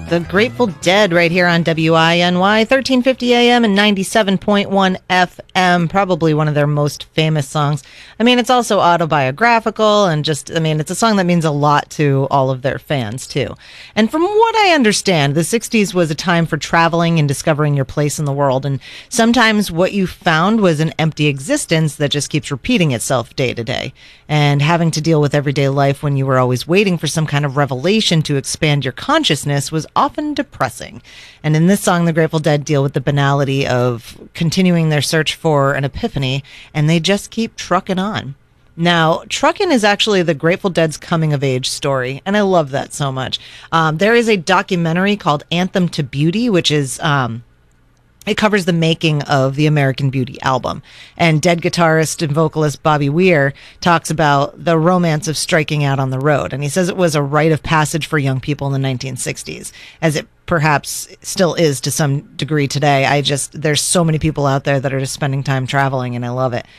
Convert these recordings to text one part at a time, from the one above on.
The Grateful Dead right here on WINY, 1350 AM and 97.1 FM, probably one of their most famous songs. I mean, it's also autobiographical and it's a song that means a lot to all of their fans, too. And from what I understand, the 60s was a time for traveling and discovering your place in the world. And sometimes what you found was an empty existence that just keeps repeating itself day to day. And having to deal with everyday life when you were always waiting for some kind of revelation to expand your consciousness was often depressing. And in this song, the Grateful Dead deal with the banality of continuing their search for an epiphany, and they just keep trucking on. Now, Truckin' is actually the Grateful Dead's coming-of-age story, and I love that so much. There is a documentary called Anthem to Beauty, which is... It covers the making of the American Beauty album. And Dead guitarist and vocalist Bobby Weir talks about the romance of striking out on the road. And he says it was a rite of passage for young people in the 1960s, as it perhaps still is to some degree today. There's so many people out there that are just spending time traveling, and I love it.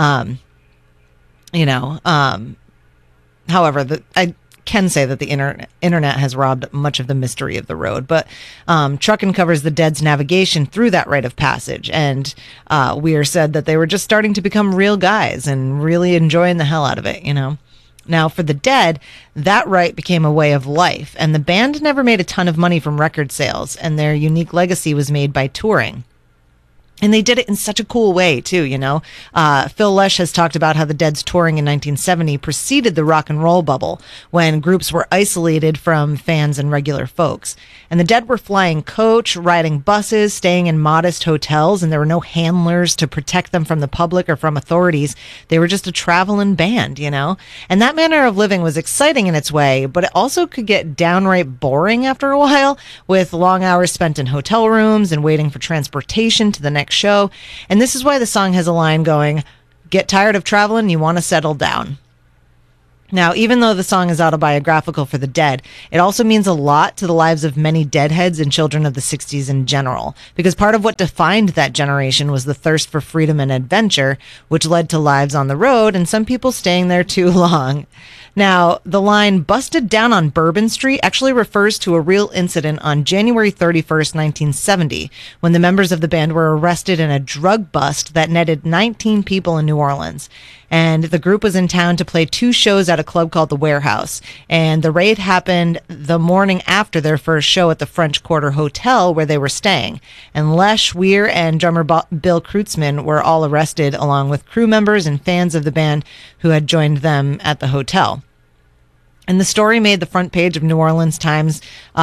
However, I can say that the internet has robbed much of the mystery of the road, but Truckin' covers the Dead's navigation through that rite of passage, and Weir said that they were just starting to become real guys and really enjoying the hell out of it, you know. Now, for the Dead, that rite became a way of life, and the band never made a ton of money from record sales, and their unique legacy was made by touring. And they did it in such a cool way, too, you know. Phil Lesh has talked about how the Dead's touring in 1970 preceded the rock and roll bubble, when groups were isolated from fans and regular folks. And the Dead were flying coach, riding buses, staying in modest hotels, and there were no handlers to protect them from the public or from authorities. They were just a traveling band, you know. And that manner of living was exciting in its way, but it also could get downright boring after a while, with long hours spent in hotel rooms and waiting for transportation to the next show. And this is why the song has a line going, "Get tired of traveling, you want to settle down." Now, even though the song is autobiographical for the Dead, it also means a lot to the lives of many Deadheads and children of the 60s in general, because part of what defined that generation was the thirst for freedom and adventure, which led to lives on the road and some people staying there too long. Now, the line "busted down on Bourbon Street" actually refers to a real incident on January 31st, 1970, when the members of the band were arrested in a drug bust that netted 19 people in New Orleans. And the group was in town to play 2 shows at a club called The Warehouse. And the raid happened the morning after their first show at the French Quarter Hotel where they were staying. And Lesh, Weir, and drummer Bill Kreutzmann were all arrested, along with crew members and fans of the band who had joined them at the hotel. And the story made the front page of New Orleans Times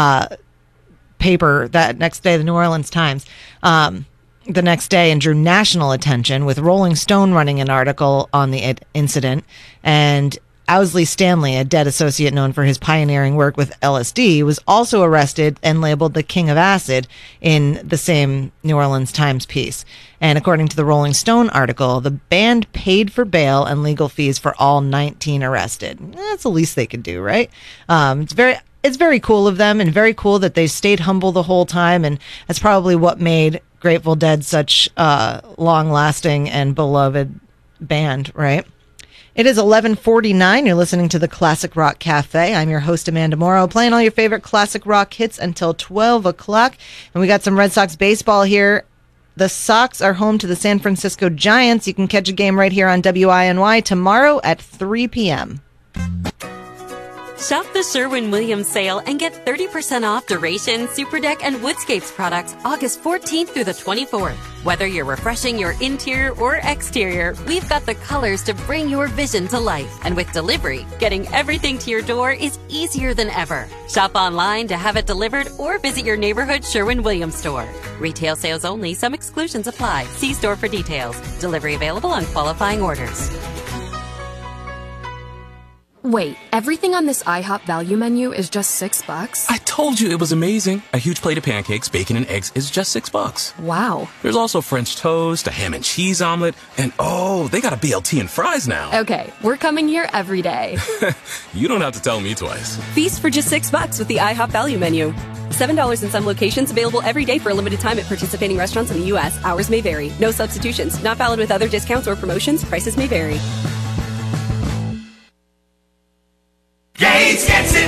paper that next day, the New Orleans Times, the next day, and drew national attention, with Rolling Stone running an article on the incident. And Owsley Stanley, a Dead associate known for his pioneering work with LSD, was also arrested and labeled the King of Acid in the same New Orleans Times piece. And according to the Rolling Stone article, the band paid for bail and legal fees for all 19 arrested. That's the least they could do, right? It's very cool of them, and very cool that they stayed humble the whole time, and that's probably what made Grateful Dead such a long-lasting and beloved band, right? It is 11:49. You're listening to the Classic Rock Cafe. I'm your host, Amanda Morrow, playing all your favorite classic rock hits until 12 o'clock. And we got some Red Sox baseball here. The Sox are home to the San Francisco Giants. You can catch a game right here on WINY tomorrow at 3 p.m. Shop the Sherwin-Williams sale and get 30% off Duration, Superdeck, and Woodscapes products August 14th through the 24th. Whether you're refreshing your interior or exterior, we've got the colors to bring your vision to life. And with delivery, getting everything to your door is easier than ever. Shop online to have it delivered or visit your neighborhood Sherwin-Williams store. Retail sales only. Some exclusions apply. See store for details. Delivery available on qualifying orders. Wait, everything on this IHOP value menu is just $6? I told you it was amazing. A huge plate of pancakes, bacon, and eggs is just $6. Wow. There's also French toast, a ham and cheese omelet, and oh, they got a BLT and fries now. Okay, we're coming here every day. You don't have to tell me twice. Feast for just $6 with the IHOP value menu. $7 in some locations, available every day for a limited time at participating restaurants in the U.S. Hours may vary. No substitutions. Not valid with other discounts or promotions. Prices may vary. Gates gets it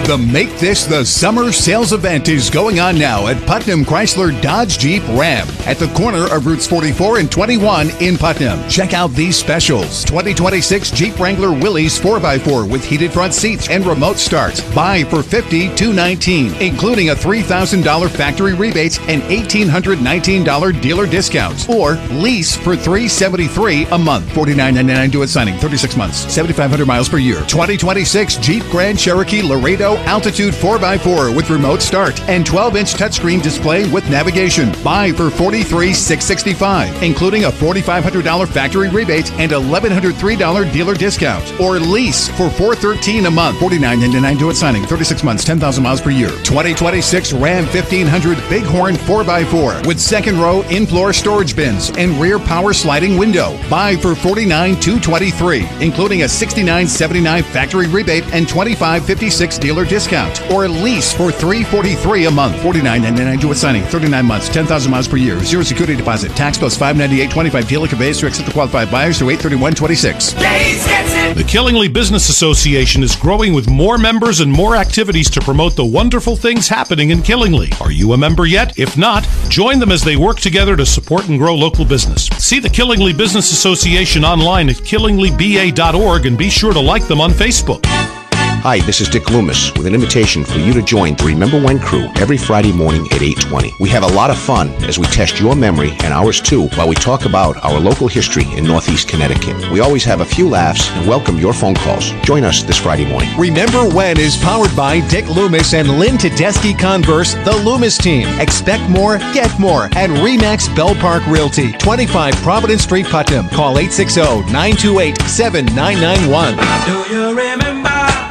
The Make This the Summer Sales Event is going on now at Putnam Chrysler Dodge Jeep Ram at the corner of Routes 44 and 21 in Putnam. Check out these specials. 2026 Jeep Wrangler Willys 4x4 with heated front seats and remote start. Buy for $50,219, including a $3,000 factory rebate and $1,819 dealer discount. Or lease for $373 a month. $49.99 due at signing. 36 months. 7,500 miles per year. 2026 Jeep Grand Cherokee Laredo Altitude 4x4 with remote start and 12-inch touchscreen display with navigation. Buy for $43,665, including a $4,500 factory rebate and $1,103 dealer discount. Or lease for $413 a month. $49.99 due at signing. 36 months. 10,000 miles per year. 2026 Ram 1500 Bighorn 4x4 with second row in-floor storage bins and rear power sliding window. Buy for $49,223, including a $69.79 factory rebate and $25.56 dealer discount. Or lease for $343 a month. $49.99 due at signing. 39 months. 10,000 miles per year. Zero security deposit. Tax plus $598.25. Dealer conveys to accept the qualified buyers through 8/31/26. The Killingly Business Association is growing with more members and more activities to promote the wonderful things happening in Killingly. Are you a member yet? If not, join them as they work together to support and grow local business. See the Killingly Business Association online at killinglyba.org and be sure to like them on Facebook. Hi, this is Dick Loomis with an invitation for you to join the Remember When crew every Friday morning at 8:20. We have a lot of fun as we test your memory and ours too while we talk about our local history in Northeast Connecticut. We always have a few laughs and welcome your phone calls. Join us this Friday morning. Remember When is powered by Dick Loomis and Lynn Tedeschi Converse, the Loomis team. Expect more, get more at RE/MAX Bell Park Realty, 25 Providence Street, Putnam. Call 860-928-7991. Do you remember?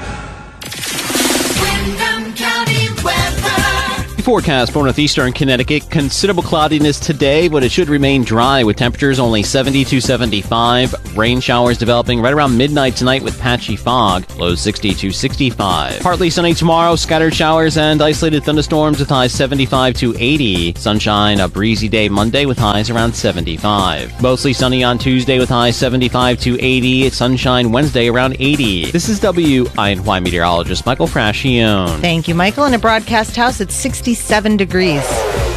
Forecast for northeastern Connecticut. Considerable cloudiness today, but it should remain dry with temperatures only 70 to 75. Rain showers developing right around midnight tonight with patchy fog. Lows 60 to 65. Partly sunny tomorrow. Scattered showers and isolated thunderstorms with highs 75 to 80. Sunshine, a breezy day Monday with highs around 75. Mostly sunny on Tuesday with highs 75 to 80. Sunshine Wednesday around 80. This is WINY meteorologist Michael Frascione. Thank you, Michael. In a broadcast house, it's 67 degrees.